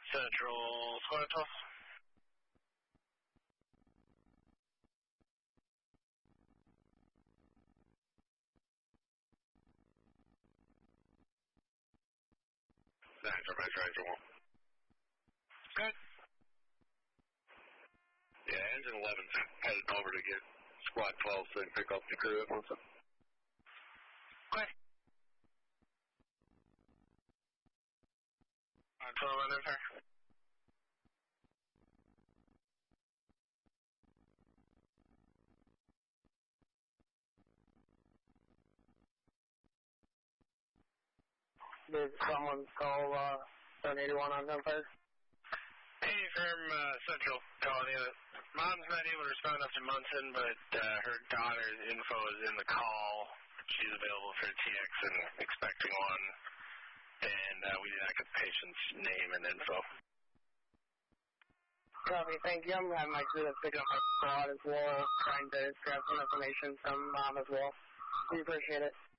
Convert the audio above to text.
Central Squad 12. Ranger 1. Good. Yeah, Engine 11's headed over to get Squad 12 so they can pick up the crew at once. Okay. Control in there. Did someone call 781 on gunfire? Hey, from Central calling you. Mom's not able to respond up to Munson, but her daughter's info is in the call. She's available for TX and expecting one. And we did not get the patient's name and info. Copy, thank you. I'm going to have my crew that's picking up my squad as well, trying to grab some information from Mom as well. We appreciate it.